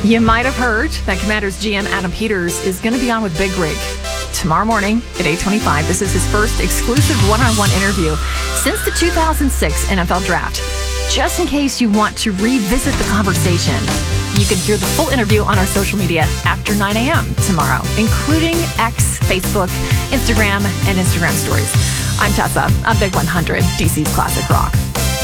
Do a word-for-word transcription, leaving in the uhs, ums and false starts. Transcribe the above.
You might have heard that Commanders G M Adam Peters is going to be on with Big Rig tomorrow morning at eight twenty-five. This is his first exclusive one-on-one interview since the two thousand six N F L Draft. Just in case you want to revisit the conversation, you can hear the full interview on our social media after nine a.m. tomorrow, including X, Facebook, Instagram, and Instagram stories. I'm Tessa on Big one hundred, D C's Classic Rock.